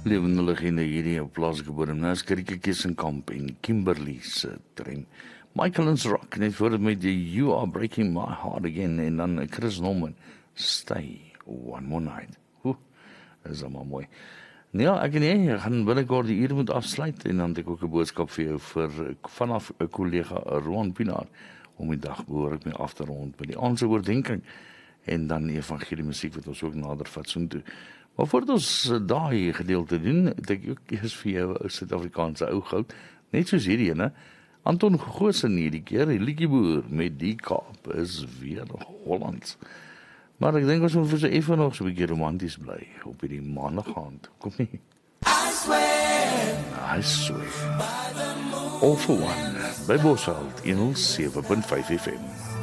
Lewende legende hierdie op plaasgebore. Nou is Kriekekies in Kamp en Kimberley se trein. Michael's Rock, net voor met die You Are Breaking My Heart Again, en dan Chris Norman, Stay One More Night. Is allemaal mooi. Nou ja, ek en jy gaan binnekort die uur moet afsluit, en dan het ek ook 'n boodskap vir jou vanaf 'n kollega Roan Pinaar, om die dag behoorlik mee af te rond by die aandse oordenking, en dan die evangelie musiek wat ons ook nader vat soontoe. Maar voordat ons daai gedeelte doen, het ek ook eers vir jou 'n Suid-Afrikaanse ou goud, net soos hierdie ene, Anton Goosen hierdie keer, die liedjieboer met Die Kaap is weer Hollands. Maar ek dink ons moet vir so effe nog so 'n bietjie romanties bly op hierdie maandag aand. Kom nie. I swear. All for one by Bosveld 107.5 FM.